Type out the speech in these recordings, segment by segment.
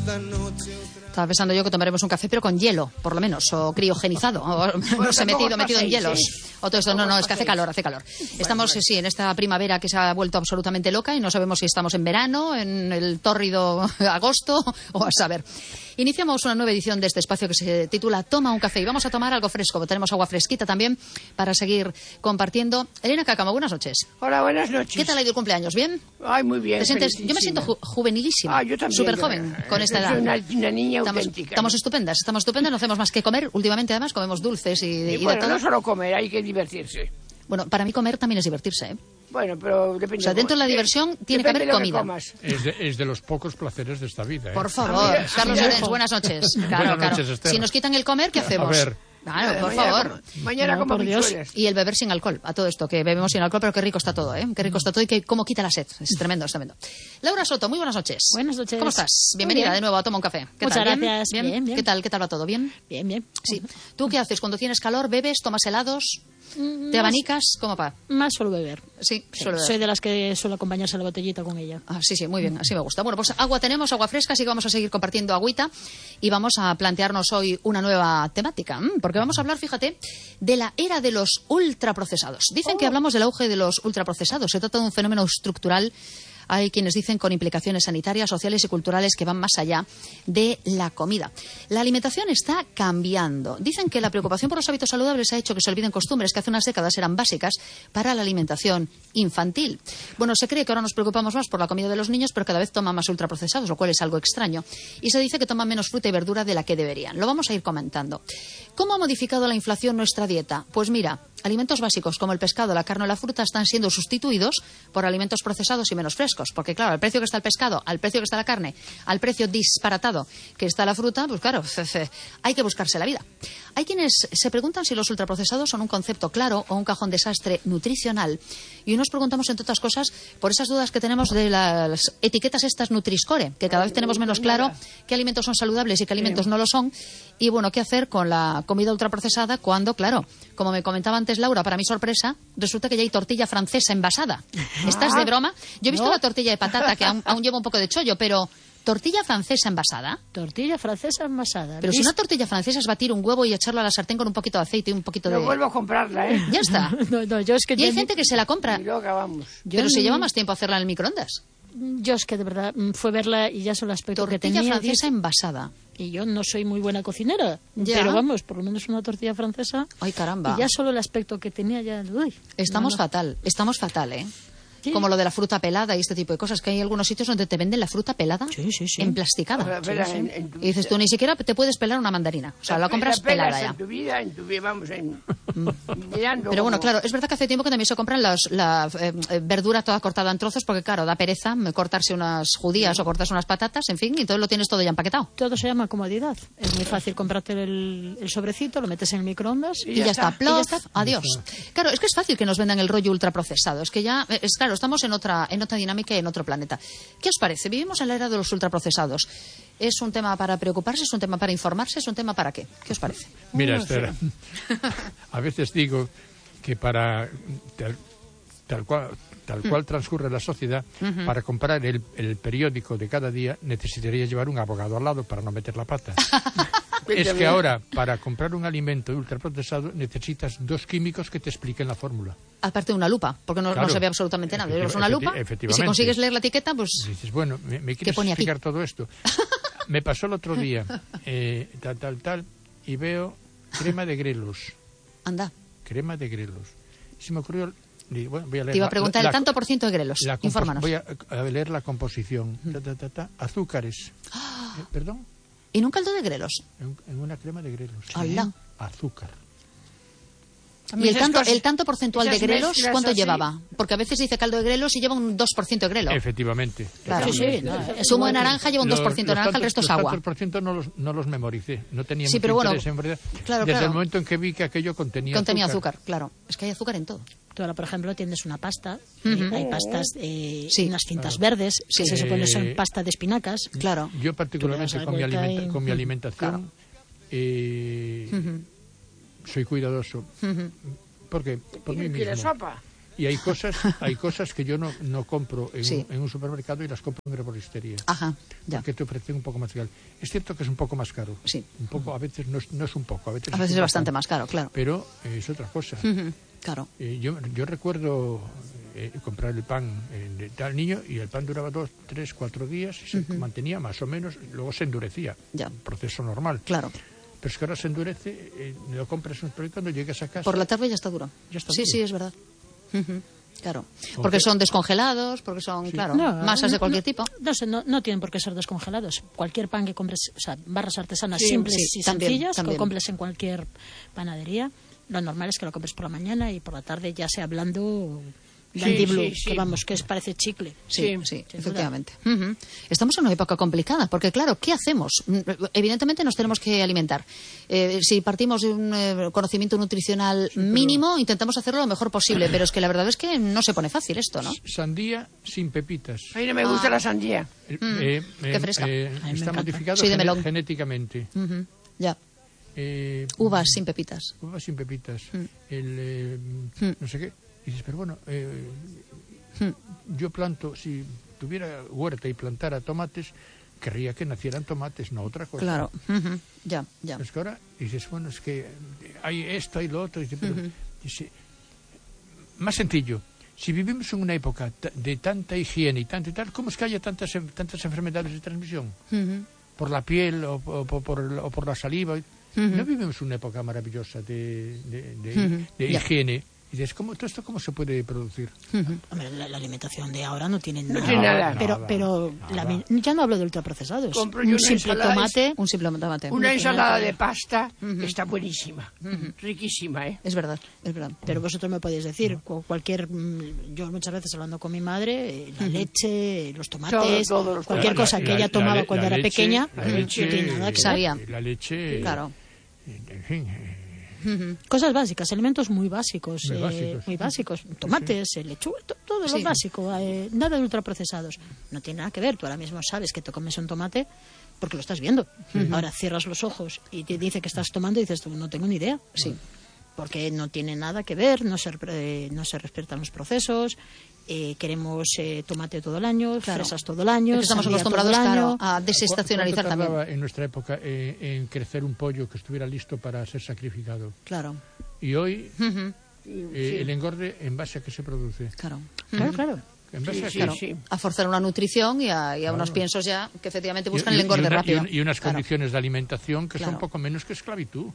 Estaba pensando yo que tomaremos un café, pero con hielo, por lo menos, o criogenizado, o no sé, metido en hielos. O todo esto, no, es que hace calor. Estamos, sí, en esta primavera que se ha vuelto absolutamente loca y no sabemos si estamos en verano, en el tórrido agosto, o a saber. Iniciamos una nueva edición de este espacio que se titula Toma un café y vamos a tomar algo fresco. Tenemos agua fresquita también para seguir compartiendo. Elena Cácamo, buenas noches. Hola, buenas noches. ¿Qué tal ha ido el cumpleaños? ¿Bien? Ay, muy bien. ¿Te sientes? Yo me siento juvenilísima. Yo también. Súper joven con esta edad. Soy una niña auténtica. Estamos estupendas, no hacemos más que comer. Últimamente, además, comemos dulces y bueno, de todo. No solo comer, hay que divertirse. Bueno, para mí comer también es divertirse, ¿eh? Bueno, pero depende. O sea, dentro de la diversión tiene que haber comida. Es de los pocos placeres de esta vida, ¿eh? Por favor, Carlos Llorens, buenas noches. Claro. Esther. Si nos quitan el comer, ¿qué hacemos? A ver. Claro, por favor. Mañana como Dios. Y el beber sin alcohol, a todo esto, que bebemos sin alcohol, pero qué rico está todo, ¿eh? Qué rico está todo y que cómo quita la sed. Es tremendo. Laura Soto, muy buenas noches. Buenas noches. ¿Cómo estás? Bienvenida de nuevo a Toma un Café. ¿Qué Muchas tal? gracias. ¿Bien? Bien. ¿Qué tal va todo? ¿Bien? Bien. Sí. ¿Tú qué haces? Cuando tienes calor, bebes, tomas helados, te abanicas, ¿cómo va? Más suelo beber. Sí, suelo beber. Soy de las que suelo acompañarse a la botellita con ella. Sí, muy bien, así me gusta. Bueno, pues agua tenemos, agua fresca, así que vamos a seguir compartiendo agüita y vamos a plantearnos hoy una nueva temática, porque vamos a hablar, fíjate, de la era de los ultraprocesados. Dicen que hablamos del auge de los ultraprocesados. Se trata de un fenómeno estructural. Hay quienes dicen con implicaciones sanitarias, sociales y culturales que van más allá de la comida. La alimentación está cambiando. Dicen que la preocupación por los hábitos saludables ha hecho que se olviden costumbres que hace unas décadas eran básicas para la alimentación infantil. Bueno, se cree que ahora nos preocupamos más por la comida de los niños, pero cada vez toman más ultraprocesados, lo cual es algo extraño. Y se dice que toman menos fruta y verdura de la que deberían. Lo vamos a ir comentando. ¿Cómo ha modificado la inflación nuestra dieta? Pues mira, alimentos básicos como el pescado, la carne o la fruta están siendo sustituidos por alimentos procesados y menos frescos. Porque claro, al precio que está el pescado, al precio que está la carne, al precio disparatado que está la fruta, pues claro, hay que buscarse la vida. Hay quienes se preguntan si los ultraprocesados son un concepto claro o un cajón desastre nutricional. Y hoy nos preguntamos, entre otras cosas, por esas dudas que tenemos de las etiquetas estas Nutri-Score, que cada vez tenemos menos claro qué alimentos son saludables y qué alimentos no lo son. Y bueno, qué hacer con la comida ultraprocesada cuando, claro, como me comentaba antes Laura, para mi sorpresa, resulta que ya hay tortilla francesa envasada. ¿Estás de broma? Yo he visto la tortilla de patata, que aún lleva un poco de chollo, pero ¿tortilla francesa envasada? Tortilla francesa envasada. Pero si una tortilla francesa es batir un huevo y echarlo a la sartén con un poquito de aceite y un poquito de... No vuelvo a comprarla, ¿eh? Ya está. Yo es que y hay gente que se la compra. Y luego acabamos. Pero se lleva más tiempo hacerla en el microondas. Yo es que de verdad fue verla y ya solo el aspecto que tenía. Tortilla francesa envasada. Y yo no soy muy buena cocinera, ya. Pero vamos, por lo menos una tortilla francesa. Ay, caramba. Y ya solo el aspecto que tenía ya... Uy, estamos fatal, ¿eh? Sí. Como lo de la fruta pelada y este tipo de cosas, que hay algunos sitios donde te venden la fruta pelada emplasticada. Y dices tú, ni siquiera te puedes pelar una mandarina. O sea, la compras pelada ya. En tu vida, vamos, Pero bueno, claro, es verdad que hace tiempo que también se compran la verdura toda cortada en trozos, porque claro, da pereza cortarse unas judías o cortarse unas patatas, en fin, y todo lo tienes todo ya empaquetado. Todo se llama comodidad. Es muy fácil comprarte el sobrecito, lo metes en el microondas y ya está. Plof, adiós. Claro, es que es fácil que nos vendan el rollo ultraprocesado. Es que ya, claro, estamos en otra dinámica y en otro planeta. ¿Qué os parece? Vivimos en la era de los ultraprocesados. ¿Es un tema para preocuparse? ¿Es un tema para informarse? ¿Es un tema para qué? ¿Qué os parece? Mira, Esther, a veces digo que para tal cual transcurre la sociedad, para comprar el periódico de cada día necesitaría llevar un abogado al lado para no meter la pata. Es que ahora, para comprar un alimento ultraprocesado, necesitas 2 químicos que te expliquen la fórmula. Aparte de una lupa, porque no se ve absolutamente nada. Llevas una lupa y si consigues leer la etiqueta, pues... Dices, bueno, ¿me quieres explicar todo esto? Me pasó el otro día, tal, y veo crema de grelos. Anda. Crema de grelos. Se me ocurrió... Bueno, voy a leer te iba a preguntar el tanto por ciento de grelos. Infórmanos. Voy a leer la composición. Azúcares. ¿Perdón? ¿En un caldo de grelos? En una crema de grelos. ¡Hala! Azúcar. ¿Y el tanto porcentual de grelos cuánto llevaba? Porque a veces dice caldo de grelos y lleva un 2% de grelo. Efectivamente. Claro. Sí. Zumo de naranja lleva un 2% de naranja, el resto es agua. Los 4% no los memoricé. No tenía mucho interés en verdad. Claro, Desde el momento en que vi que aquello contenía azúcar. Claro. Es que hay azúcar en todo. Tú ahora, por ejemplo, tienes una pasta, hay pastas, unas cintas verdes, que se supone son pasta de espinacas. Claro. Yo particularmente con mi alimentación soy cuidadoso. ¿Por qué? Por mí mismo. ¿Quieres sopa? Y hay cosas que yo no compro en un supermercado y las compro en herboristería. Ajá, ya. Porque te ofrecen un poco más legal. Es cierto que es un poco más caro. Sí. Un poco, a veces no es un poco, a veces es bastante más caro, claro. Pero es otra cosa. Claro. Yo recuerdo comprar el pan de tal niño y el pan duraba 2, 3, 4 días y se mantenía más o menos, luego se endurecía. Ya. Un proceso normal. Claro. Pero es que ahora se endurece, lo compras en un cuando llegas a casa. Por la tarde ya está duro. Ya está sí, duro. sí, es verdad. Claro. Porque son descongelados, porque son, claro, masas de cualquier tipo. No tienen por qué ser descongelados. Cualquier pan que compres, o sea, barras artesanas simples y sencillas, que compres en cualquier panadería, lo normal es que lo compres por la mañana y por la tarde ya sea blando, blandiblu, que vamos, que parece chicle. Sí, efectivamente. Estamos en una época complicada, porque claro, ¿qué hacemos? Evidentemente nos tenemos que alimentar. Si partimos de un conocimiento nutricional mínimo, intentamos hacerlo lo mejor posible, pero es que la verdad es que no se pone fácil esto, ¿no? Sandía sin pepitas. A mí no me gusta la sandía. Qué fresca. Está modificado genéticamente. Ya. Uvas sin pepitas. Uvas sin pepitas. No sé qué. Y dices, pero bueno, yo planto, si tuviera huerta y plantara tomates, querría que nacieran tomates, no otra cosa. Claro, ya. Es que ahora dices, bueno, es que hay esto, hay lo otro. Dice, pero, dice, más sencillo, si vivimos en una época de tanta higiene y tal, ¿cómo es que haya tantas enfermedades de transmisión? Por la piel o por la saliva. No vivimos una época maravillosa de higiene. Y dices, ¿todo esto cómo se puede producir? Hombre, la alimentación de ahora no tiene nada. No tiene nada. Pero ya no hablo de ultraprocesados. Compro un simple tomate. Una ensalada de pasta está buenísima. Riquísima, ¿eh? Es verdad. Pero vosotros me podéis decir, yo muchas veces hablando con mi madre, la leche, los tomates, cualquier cosa que ella tomaba cuando era pequeña, no tiene nada que sabía. La leche, claro. En fin. Cosas básicas, alimentos muy básicos. Tomates, lechuga, todo lo básico. Nada de ultraprocesados. No tiene nada que ver. Tú ahora mismo sabes que te comes un tomate porque lo estás viendo. Ahora cierras los ojos y te dice que estás tomando y dices tú, no tengo ni idea. Sí. Porque no tiene nada que ver, no se respetan los procesos. Queremos tomate todo el año, fresas todo el año. Estamos acostumbrados a desestacionalizar también. En nuestra época en crecer un pollo que estuviera listo para ser sacrificado. Claro. Y hoy el engorde en base a qué se produce. Claro. Claro. A forzar una nutrición y a unos piensos ya que efectivamente buscan el engorde rápido. Y unas condiciones de alimentación que son poco menos que esclavitud.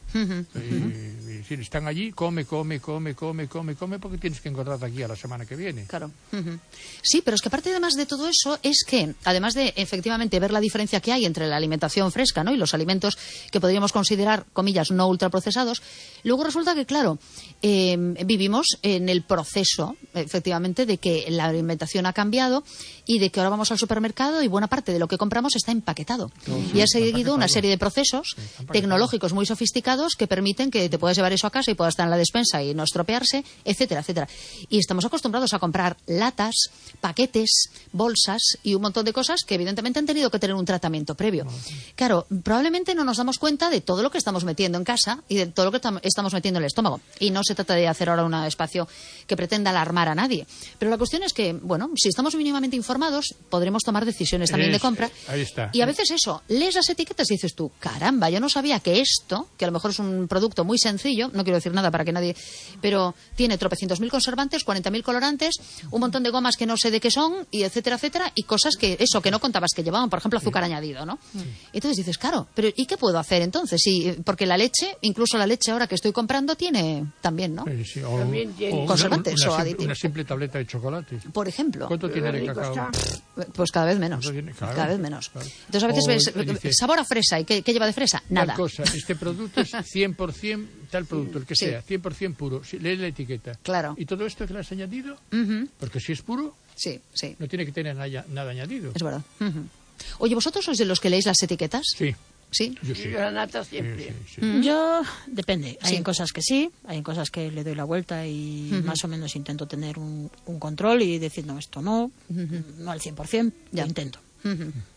Es decir, están allí, come, porque tienes que engordar de aquí a la semana que viene. Claro. Sí, pero es que aparte además de todo eso, es que además de efectivamente ver la diferencia que hay entre la alimentación fresca, ¿no?, y los alimentos que podríamos considerar, comillas, no ultraprocesados, luego resulta que, claro, vivimos en el proceso, efectivamente, de que la alimentación ha cambiado y de que ahora vamos al supermercado y buena parte de lo que compramos está empaquetado. Y ha seguido una serie de procesos tecnológicos muy sofisticados que permiten que te puedas llevar eso a casa y puedas estar en la despensa y no estropearse, etcétera, etcétera. Y estamos acostumbrados a comprar latas, paquetes, bolsas y un montón de cosas que evidentemente han tenido que tener un tratamiento previo. Claro, probablemente no nos damos cuenta de todo lo que estamos metiendo en casa y de todo lo que estamos metiendo en el estómago. Y no se trata de hacer ahora un espacio que pretenda alarmar a nadie. Pero la cuestión es que, bueno, si estamos mínimamente informados, podremos tomar decisiones también de compra. Ahí está. Y a veces eso, lees las etiquetas y dices tú, caramba, yo no sabía que esto, que a lo mejor es un producto muy sencillo, no quiero decir nada para que nadie, pero tiene tropecientos mil conservantes, 40.000 colorantes, un montón de gomas que no sé de qué son, y etcétera, etcétera, y cosas que no contabas que llevaban, por ejemplo, azúcar añadido, ¿no? Entonces dices, claro, pero ¿y qué puedo hacer entonces? Sí, porque la leche, incluso la leche ahora que estoy comprando, tiene también, ¿no? También tiene conservantes o aditivos. Una simple tableta de chocolate. Por ejemplo. ¿Cuánto tiene de cacao? Pues cada vez menos. Cada vez menos. Claro. Entonces a veces ves sabor a fresa. ¿Y qué lleva de fresa? Nada. Tal cosa, este producto es 100%, tal producto, el que sea, 100% puro. Lee la etiqueta. Claro. ¿Y todo esto que le has añadido? Porque si es puro, no tiene que tener nada añadido. Es verdad. Oye, ¿vosotros sois de los que leéis las etiquetas? Sí. ¿Sí? Yo sí. La nata siempre. Yo, depende. Hay cosas que sí, hay cosas que le doy la vuelta y más o menos intento tener un control y decir, no, esto no al 100%, lo intento.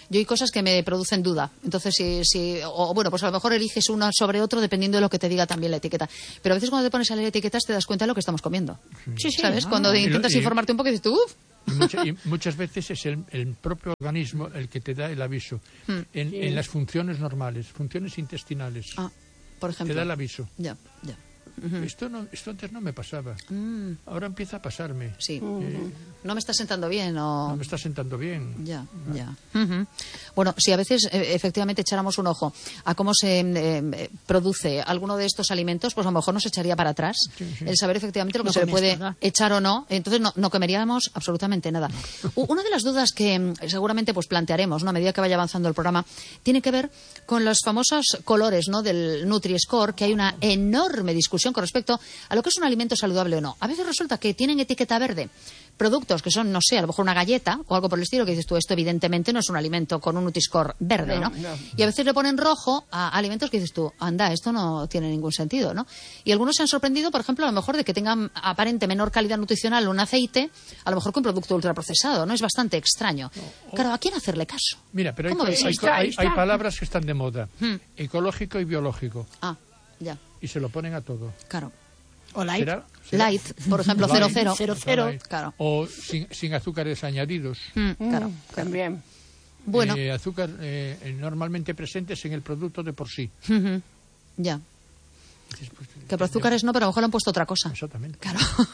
yo hay cosas que me producen duda. Entonces, pues a lo mejor eliges uno sobre otro dependiendo de lo que te diga también la etiqueta. Pero a veces cuando te pones a leer etiquetas te das cuenta de lo que estamos comiendo. Sí, ¿Sabes? Cuando intentas informarte un poco y dices tú, Y muchas veces es el propio organismo el que te da el aviso. En las funciones normales, funciones intestinales, por ejemplo. te da el aviso. Ya. Esto antes no me pasaba. Ahora empieza a pasarme. Sí. No me está sentando bien o... No me está sentando bien. Ya. Bueno, si a veces efectivamente echáramos un ojo a cómo se produce alguno de estos alimentos, pues a lo mejor nos echaría para atrás el saber efectivamente lo que se le puede echar o no. Entonces no comeríamos absolutamente nada. Una de las dudas que seguramente pues plantearemos, ¿no?, a medida que vaya avanzando el programa, tiene que ver con los famosos colores, ¿no?, del Nutri-Score, que hay una enorme discusión con respecto a lo que es un alimento saludable o no. A veces resulta que tienen etiqueta verde productos que son, no sé, a lo mejor una galleta o algo por el estilo, que dices tú, esto evidentemente no es un alimento con un Nutri-Score verde, ¿no? Y a veces le ponen rojo a alimentos que dices tú, anda, esto no tiene ningún sentido, ¿no? Y algunos se han sorprendido, por ejemplo, a lo mejor de que tengan aparente menor calidad nutricional un aceite, a lo mejor que un producto ultraprocesado, ¿no? Es bastante extraño. Claro, ¿a quién hacerle caso? Mira, pero ¿Cómo veis? hay palabras que están de moda. Ecológico y biológico. Ya. Y se lo ponen a todo. Claro. O light. ¿Será? Light, por ejemplo, 00. 00. Claro. O sin azúcares añadidos. Claro. También. Bueno. Azúcar normalmente presentes en el producto de por sí. Ya. Que por azúcares no, pero a lo mejor le han puesto otra cosa. Exactamente. Claro.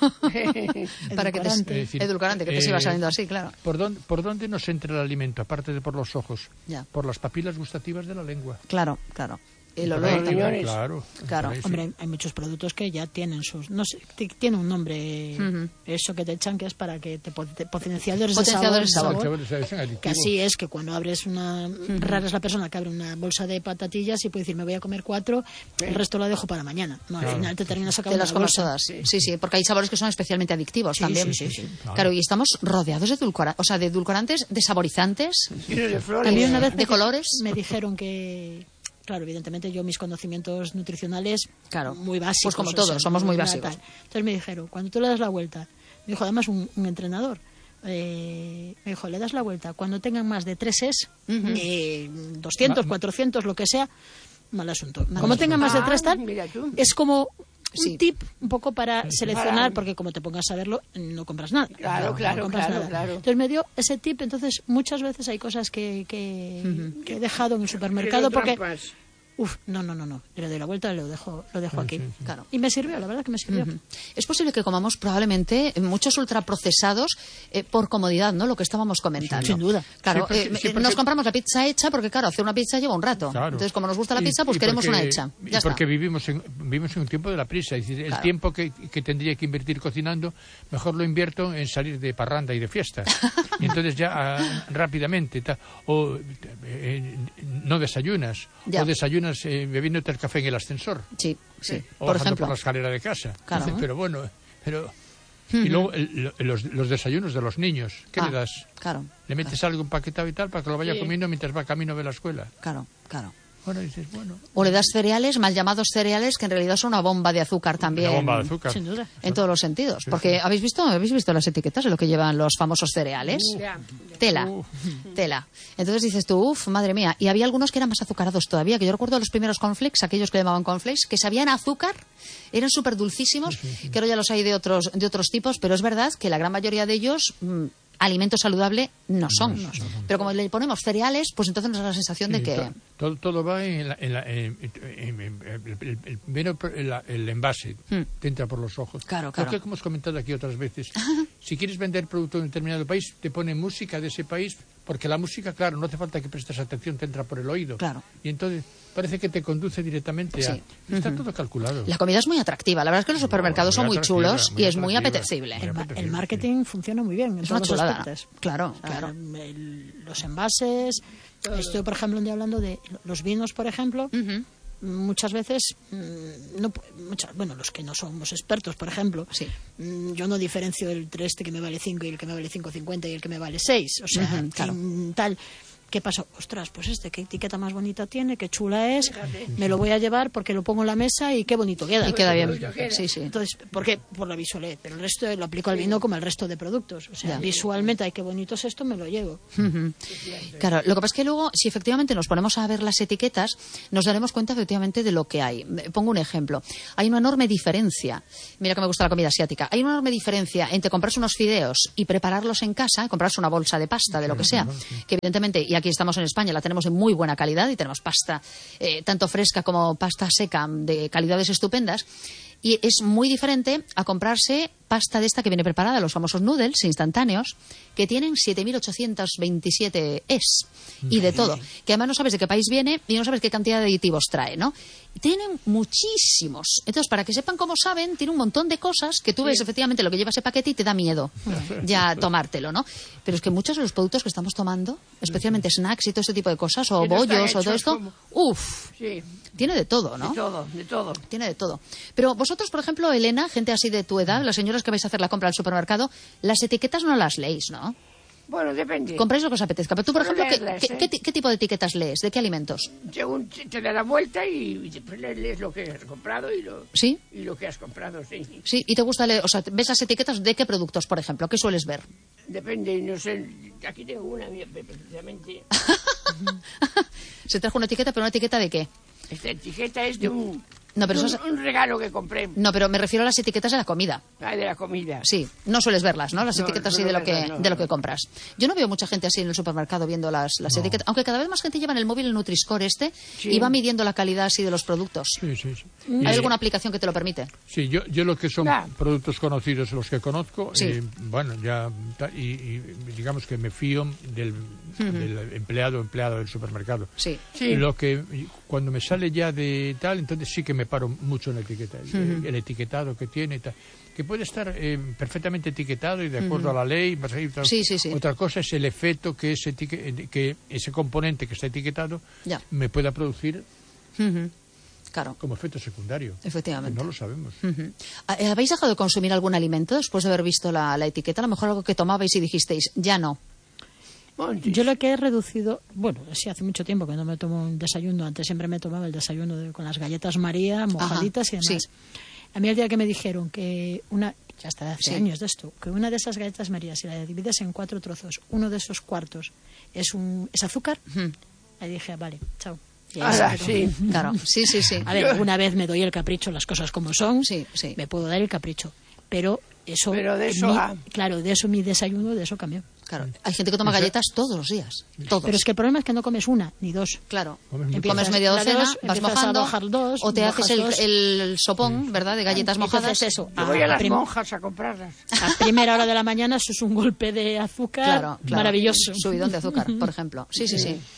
Para que edulcorante, que te siga saliendo así, claro. ¿Por dónde nos entra el alimento? Aparte de por los ojos. Ya. Por las papilas gustativas de la lengua. Claro. El olor también. Claro. Sí. Hombre, hay muchos productos que ya tienen sus... No sé, tiene un nombre, eso que te echan, que es para que potenciadores de sabor. Que así es, que cuando abres rara es la persona que abre una bolsa de patatillas y puede decir, me voy a comer 4, el resto la dejo para mañana. No, al final te terminas sacando de las una bolsa. Todas. Sí, porque hay sabores que son especialmente adictivos también. Sí. Claro, y estamos rodeados de edulcorantes, de saborizantes, De flores. También una vez de colores. me dijeron que... Claro, evidentemente yo mis conocimientos nutricionales muy básicos. Pues como todos, somos muy básicos. Entonces me dijeron, cuando tú le das la vuelta, me dijo además un entrenador, me dijo, le das la vuelta, cuando tengan más de 3 es, 200, 400, lo que sea, mal asunto. Como tengan más de 3 tal, es como... un tip un poco para seleccionar, porque como te pongas a verlo, no compras nada. Claro. Entonces me dio ese tip. Entonces muchas veces hay cosas que he dejado en el supermercado porque... no. Le doy la vuelta y lo dejo aquí. Sí. Claro. Y me sirvió, la verdad que me sirvió. Es posible que comamos probablemente muchos ultraprocesados por comodidad, ¿no? Lo que estábamos comentando. Sin duda. Claro, porque nos compramos la pizza hecha porque, claro, hacer una pizza lleva un rato. Claro. Entonces, como nos gusta la pizza, pues queremos una hecha. Ya porque está. vivimos en un tiempo de la prisa. Es decir, el tiempo que tendría que invertir cocinando, mejor lo invierto en salir de parranda y de fiesta. Y entonces ya rápidamente. O no desayunas. Ya. O desayunas bebiéndote el café en el ascensor. Sí. O Por bajando ejemplo. por la escalera de casa. Claro. Entonces, pero bueno, y luego los desayunos de los niños, ¿qué le das? Claro. Le metes algo empaquetado y tal para que lo vaya comiendo mientras va camino de la escuela. Claro. Bueno, dices, bueno. O le das cereales, mal llamados cereales, que en realidad son una bomba de azúcar también. Una bomba de azúcar. Sin duda. En todos los sentidos. Porque ¿habéis visto las etiquetas de lo que llevan los famosos cereales? Tela. Entonces dices tú, madre mía. Y había algunos que eran más azucarados todavía, que yo recuerdo los primeros cornflakes, aquellos que llamaban cornflakes, que sabían a azúcar, eran súper dulcísimos, que ahora ya los hay de otros tipos, pero es verdad que la gran mayoría de ellos... alimento saludable no son. Pero como le ponemos cereales, pues entonces nos da la sensación de que... Todo va en el envase, te entra por los ojos. Claro. Porque, como hemos comentado aquí otras veces, si quieres vender producto en un determinado país, te pone música de ese país, porque la música, claro, no hace falta que prestes atención, te entra por el oído. Claro. Y entonces parece que te conduce directamente a... Está todo calculado. La comida es muy atractiva. La verdad es que los supermercados son muy chulos y es muy apetecible. El marketing funciona muy bien en Es una todos los chulada. aspectos. Claro. Los envases. Estoy, por ejemplo, un día hablando de los vinos, por ejemplo. Muchas veces, los que no somos expertos, por ejemplo, yo no diferencio entre este que me vale 5 y el que me vale 5,50 y el que me vale 6. O sea, tal. ¿Qué pasó? Ostras, pues qué etiqueta más bonita tiene, qué chula es, me lo voy a llevar porque lo pongo en la mesa y qué bonito queda. Y queda bien. Sí, sí. Entonces, ¿por qué? Por la visualidad. Pero el resto lo aplico al vino como al resto de productos. O sea, visualmente, ay, qué bonito es esto, me lo llevo. Claro, lo que pasa es que luego, si efectivamente nos ponemos a ver las etiquetas, nos daremos cuenta efectivamente de lo que hay. Pongo un ejemplo. Hay una enorme diferencia. Mira que me gusta la comida asiática. Hay una enorme diferencia entre comprarse unos fideos y prepararlos en casa, comprarse una bolsa de pasta, de lo que sea, que evidentemente, y aquí estamos en España, la tenemos en muy buena calidad y tenemos pasta tanto fresca como pasta seca de calidades estupendas. Y es muy diferente a comprarse pasta de esta que viene preparada, los famosos noodles instantáneos, que tienen 7.827 es y de todo. Que además no sabes de qué país viene y no sabes qué cantidad de aditivos trae, ¿no? Tienen muchísimos. Entonces, para que sepan cómo saben, tiene un montón de cosas que tú ves efectivamente lo que lleva ese paquete y te da miedo ya tomártelo, ¿no? Pero es que muchos de los productos que estamos tomando, especialmente snacks y todo ese tipo de cosas, o bollos o todo esto, tiene de todo, ¿no? De todo. Tiene de todo. Pero vosotros, por ejemplo, Elena, gente así de tu edad, las señoras que vais a hacer la compra al supermercado, las etiquetas no las leéis, ¿no? Bueno, depende. Compráis lo que os apetezca. Pero tú, por ejemplo, leerlas, ¿qué tipo de etiquetas lees? ¿De qué alimentos? Según te da la vuelta y después lees lo que has comprado y lo que has comprado, sí. Sí, y te gusta leer, o sea, ves las etiquetas de qué productos, por ejemplo, ¿qué sueles ver? Depende, no sé, aquí tengo una precisamente. Se trajo una etiqueta, pero ¿una etiqueta de qué? Esta etiqueta es de un regalo que compré. No, pero me refiero a las etiquetas de la comida. De la comida. Sí, no sueles verlas, ¿no? Las etiquetas así de lo que compras. Yo no veo mucha gente así en el supermercado viendo las etiquetas, aunque cada vez más gente lleva en el móvil el Nutri-Score y va midiendo la calidad así de los productos. Sí. ¿Hay alguna aplicación que te lo permite? Sí, yo lo que son productos conocidos, los que conozco, bueno, ya, y digamos que me fío del empleado del supermercado. Sí. Lo que cuando me sale ya de tal, entonces sí que me paro mucho en la etiqueta, el etiquetado que tiene y tal, que puede estar perfectamente etiquetado y de acuerdo a la ley. Sí. Otra cosa es el efecto que ese componente que está etiquetado me pueda producir. Claro. Como efecto secundario. Efectivamente. No lo sabemos. ¿Habéis dejado de consumir algún alimento después de haber visto la etiqueta? A lo mejor algo que tomabais y dijisteis, ya no. Yo lo que he reducido, bueno, sí, hace mucho tiempo que no me tomo un desayuno. Antes siempre me tomaba el desayuno con las galletas María, mojaditas y demás. Sí. A mí el día que me dijeron que ya está hace años de esto, que una de esas galletas María, si la divides en 4 trozos, uno de esos cuartos es azúcar, ahí dije, vale, chao. Sí. Claro, sí. A ver, una vez me doy el capricho, las cosas como son, sí. Me puedo dar el capricho, pero eso, claro, de eso mi desayuno, de eso cambió. Claro, hay gente que toma galletas todos los días, todos. Pero es que el problema es que no comes una ni dos. Claro, comes media docena, vas mojando, o te haces el sopón, ¿verdad?, de galletas mojadas. Eso. Yo voy a las monjas a comprarlas. A primera hora de la mañana eso es un golpe de azúcar claro. maravilloso. Subidón de azúcar, por ejemplo. Sí.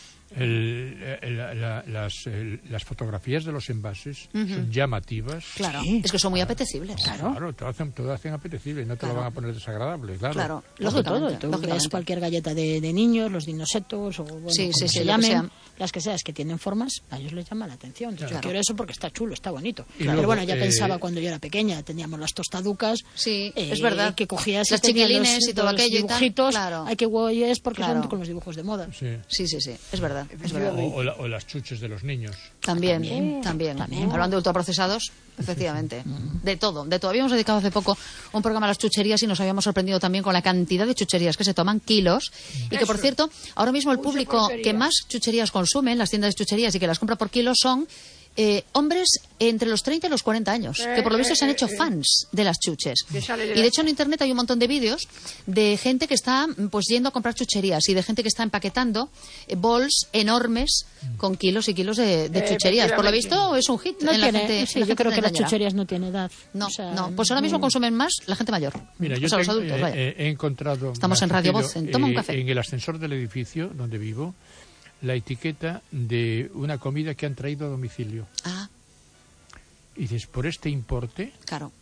Las fotografías de los envases son llamativas. Claro, es que son muy apetecibles. Claro, te lo hacen apetecible, no te lo van a poner desagradable, claro. Lógicamente. Tú ves cualquier galleta de niños, los dinosetos o como se llamen, las que seas que tienen formas, a ellos les llama la atención. Entonces, yo quiero eso porque está chulo, está bonito. Pero bueno, ya pensaba cuando yo era pequeña, teníamos las tostaducas, es verdad, que cogías las chiquilines y todo aquello dibujitos, y tal. hay que guay es porque son con los dibujos de moda. Sí, es verdad. O las chuches de los niños. También. Hablando de ultraprocesados, efectivamente. De todo. Habíamos dedicado hace poco un programa a las chucherías y nos habíamos sorprendido también con la cantidad de chucherías que se toman, kilos. Y que, por cierto, ahora mismo el público que más chucherías consume en las tiendas de chucherías y que las compra por kilos son hombres entre los 30 y los 40 años, que por lo visto se han hecho fans de las chuches. Y de hecho en internet hay un montón de vídeos de gente que está pues yendo a comprar chucherías y de gente que está empaquetando bols enormes con kilos y kilos de chucherías. Por lo visto es un hit. Yo creo que las chucherías no tienen edad. No, pues ahora mismo consumen más la gente mayor. Mira, los adultos, he encontrado... Estamos en Radio Voz, Toma un café. En el ascensor del edificio donde vivo, la etiqueta de una comida que han traído a domicilio. Y dices, por este importe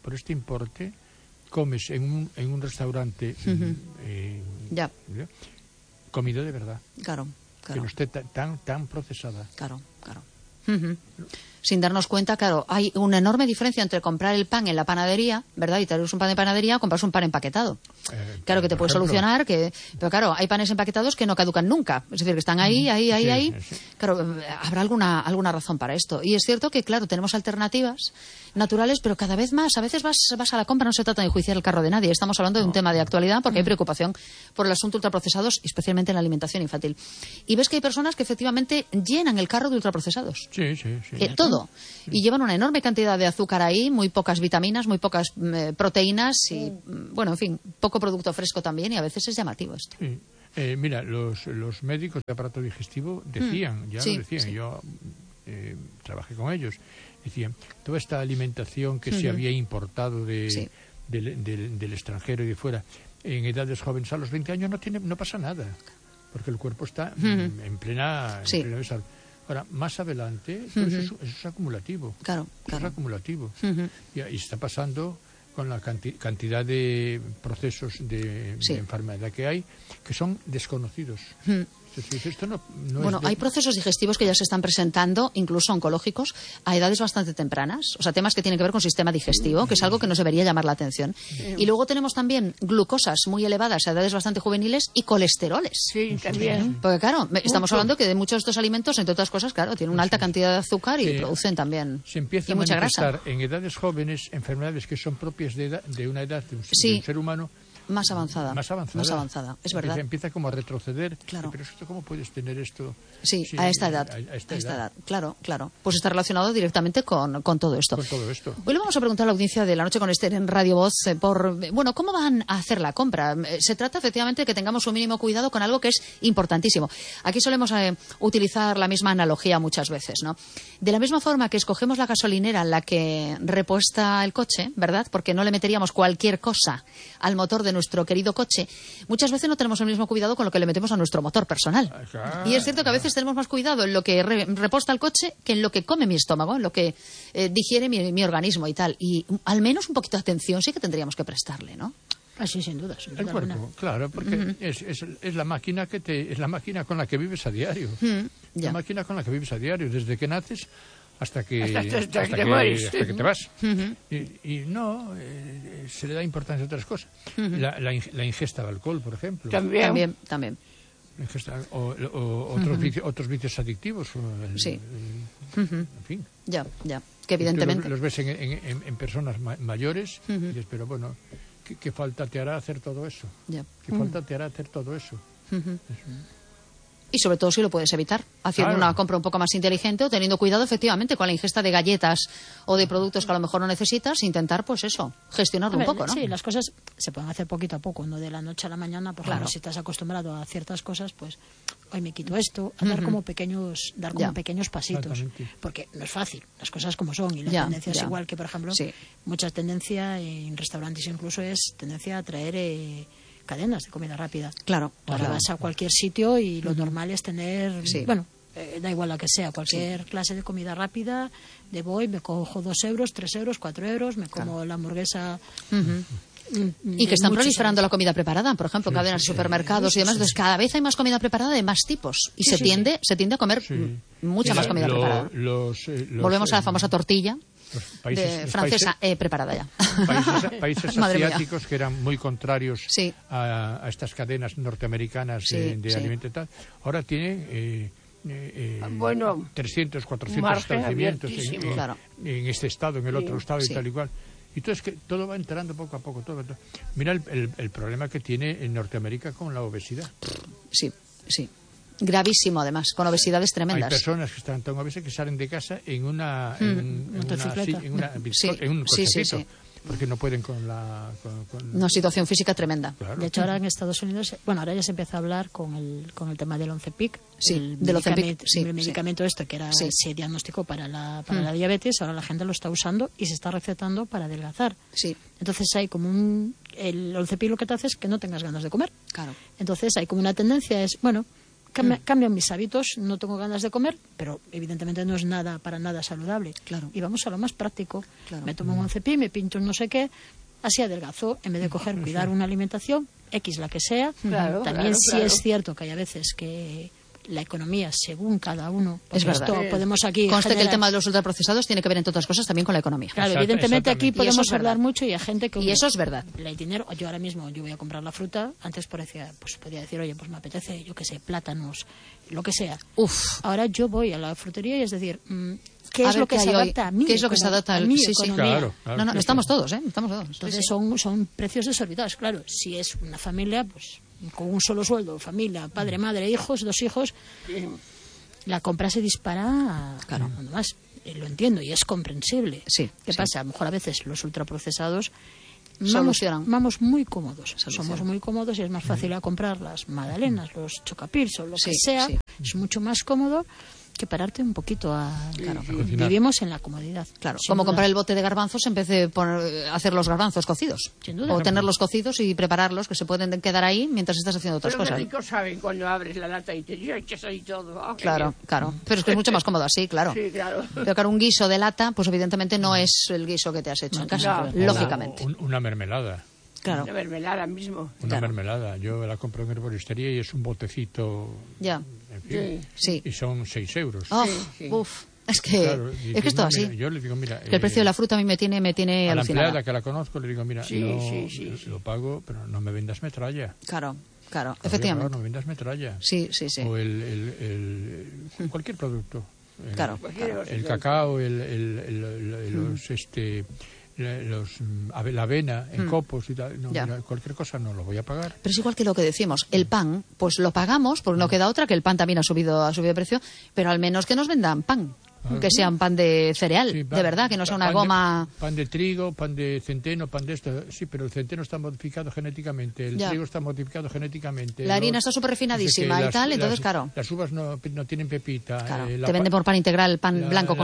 comes en un restaurante comida de verdad. Claro. Que no esté tan procesada. Claro. Sin darnos cuenta, claro, hay una enorme diferencia entre comprar el pan en la panadería, ¿verdad? Y traeros un pan de panadería o comprarse un pan empaquetado. Claro que te puede solucionar, pero claro, hay panes empaquetados que no caducan nunca. Es decir, que están ahí. Sí. Claro, habrá alguna razón para esto. Y es cierto que, claro, tenemos alternativas naturales, pero cada vez más. A veces vas a la compra, no se trata de enjuiciar el carro de nadie. Estamos hablando de un tema de actualidad porque hay preocupación por el asunto ultraprocesados, especialmente en la alimentación infantil. Y ves que hay personas que efectivamente llenan el carro de ultraprocesados. Sí. Todo. Y llevan una enorme cantidad de azúcar ahí, muy pocas vitaminas, muy pocas proteínas y, bueno, en fin, poco producto fresco también, y a veces es llamativo esto. Sí. Mira, los médicos de aparato digestivo decían, yo trabajé con ellos, decían, toda esta alimentación que se había importado del extranjero y de fuera, en edades jóvenes, a los 20 años no pasa nada, porque el cuerpo está en plena salud. Ahora, más adelante, eso es acumulativo. Claro. Es acumulativo. Y está pasando con la cantidad de procesos de enfermedad que hay, que son desconocidos. Esto no bueno, hay procesos digestivos que ya se están presentando, incluso oncológicos, a edades bastante tempranas. O sea, temas que tienen que ver con sistema digestivo, que es algo que nos debería llamar la atención. Y luego tenemos también glucosas muy elevadas a edades bastante juveniles y colesteroles. Sí, también. Porque, claro, estamos hablando que de muchos de estos alimentos, entre otras cosas, claro, tienen una alta cantidad de azúcar y producen también se empieza y mucha a manifestar grasa. En edades jóvenes enfermedades que son propias de una edad de un ser humano más avanzada, es verdad. Empieza como a retroceder. Claro. Pero ¿cómo puedes tener esto? Sí, a esta edad. A esta edad. Claro. Pues está relacionado directamente con todo esto. Con todo esto. Hoy le vamos a preguntar a la audiencia de La Noche con Esther en Radio Voz ¿cómo van a hacer la compra? Se trata efectivamente de que tengamos un mínimo cuidado con algo que es importantísimo. Aquí solemos utilizar la misma analogía muchas veces, ¿no? De la misma forma que escogemos la gasolinera en la que repuesta el coche, ¿verdad? Porque no le meteríamos cualquier cosa al motor de nuestro querido coche, muchas veces no tenemos el mismo cuidado con lo que le metemos a nuestro motor personal. Y es cierto que a veces tenemos más cuidado en lo que reposta el coche que en lo que come mi estómago, en lo que digiere mi organismo y tal. Y al menos un poquito de atención sí que tendríamos que prestarle, ¿no? Así, sin duda. El cuerpo, claro, porque es la máquina es la máquina con la que vives a diario. La máquina con la que vives a diario, desde que naces hasta que te vas. Y no, se le da importancia a otras cosas. La ingesta de alcohol, por ejemplo. También. La ingesta, o otros vicios adictivos. En fin. Ya. Que evidentemente. Los ves en personas mayores y dices, pero bueno, ¿qué falta te hará hacer todo eso? ¿Qué falta te hará hacer todo eso? Y sobre todo si lo puedes evitar, haciendo una compra un poco más inteligente o teniendo cuidado efectivamente con la ingesta de galletas o de productos que a lo mejor no necesitas, intentar pues eso, gestionarlo un poco, ¿no? Sí, las cosas se pueden hacer poquito a poco, no de la noche a la mañana, por ejemplo, si estás acostumbrado a ciertas cosas, pues hoy me quito esto, a dar como pequeños pasitos, porque no es fácil, las cosas como son, y la tendencia es igual que, por ejemplo, mucha tendencia en restaurantes incluso es tendencia a traer cadenas de comida rápida. Claro. Vas a cualquier sitio y lo normal es tener, da igual la que sea, cualquier clase de comida rápida, me cojo 2 euros, 3 euros, 4 euros, me como la hamburguesa. Y que están proliferando la comida preparada, por ejemplo, cadenas de supermercados y demás. Entonces, cada vez hay más comida preparada de más tipos. Y se tiende a comer mucha más comida preparada. Volvemos a la famosa tortilla. Francesa preparada ya. Países asiáticos que eran muy contrarios a estas cadenas norteamericanas de alimento y tal, ahora tienen 300, 400 establecimientos en este estado, en el otro estado y tal y cual. Y todo es que todo va entrando poco a poco. Todo. Mira el problema que tiene en Norteamérica con la obesidad. Sí. Gravísimo, además, con obesidades tremendas. Hay personas que están tan obesas que salen de casa en un cochecito, porque no pueden con una situación física tremenda. Claro. De hecho, ahora en Estados Unidos, ahora ya se empieza a hablar con el tema del Oncepic, el medicamento que era se diagnosticó para la diabetes, ahora la gente lo está usando y se está recetando para adelgazar. Entonces hay como el Oncepic lo que te hace es que no tengas ganas de comer. Claro. Entonces hay como una tendencia, cambian mis hábitos, no tengo ganas de comer, pero evidentemente no es para nada saludable. Claro. Y vamos a lo más práctico. Me tomo un Oncepic, me pincho un no sé qué, así adelgazo, en vez de cuidar una alimentación, X la que sea. También es cierto que hay a veces que la economía según cada uno. Es verdad. Podemos aquí conste que el tema de los ultraprocesados tiene que ver, entre otras cosas, también con la economía. Claro, evidentemente aquí podemos hablar mucho y hay gente que... Y eso es verdad. El dinero, yo ahora mismo voy a comprar la fruta, antes podía decir, oye, pues me apetece, yo qué sé, plátanos, lo que sea. Ahora yo voy a la frutería y es decir... ¿Qué es lo que se adapta a mí? ¿Qué es lo que se adapta a mi economía? Claro, no, estamos todos, estamos todos. Entonces son precios desorbitados, claro. Si es una familia, pues con un solo sueldo, familia, padre, madre, hijos, 2 hijos, la compra se dispara. Claro. Además, lo entiendo y es comprensible. Sí. ¿Qué pasa? A lo mejor a veces los ultraprocesados vamos muy cómodos. Somos muy cómodos y es más fácil a comprar las magdalenas, los chocapirs o lo que sea. Es mucho más cómodo que pararte un poquito a... Claro, vivimos en la comodidad. Claro, como comprar el bote de garbanzos en vez de hacer los garbanzos cocidos. Sin duda. O tenerlos cocidos y prepararlos, que se pueden quedar ahí mientras estás haciendo otras cosas. Pero qué rico saben cuando abres la lata y te echas ahí todo. Claro. Pero es que es mucho más cómodo así, claro. Sí, claro. Pero claro, un guiso de lata, pues evidentemente no es el guiso que te has hecho en casa, lógicamente. Una mermelada. Claro. Una mermelada mismo. Una mermelada. Yo la compro en herboristería y es un botecito. Ya. En fin, sí. Y son 6 euros. Uf. Es que es todo así. Yo le digo, mira, que el precio de la fruta a mí me tiene a la alucinada. empleada que la conozco le digo, mira, lo pago, pero no me vendas metralla. Claro, efectivamente. No me vendas metralla. Sí. O cualquier producto. El Claro. cacao, la avena en copos y tal. No, mira, cualquier cosa no lo voy a pagar. Pero es igual que lo que decimos, el pan, pues lo pagamos, porque no queda otra, que el pan también ha subido de precio, pero al menos que nos vendan pan. Que sea un pan de cereal, de verdad, que no sea una goma... Pan de trigo, pan de centeno, pan de esto... Sí, pero el centeno está modificado genéticamente, el trigo está modificado genéticamente... La harina está súper refinadísima y tal, entonces, claro... Las uvas no tienen pepita... Claro, te venden por pan integral, pan blanco con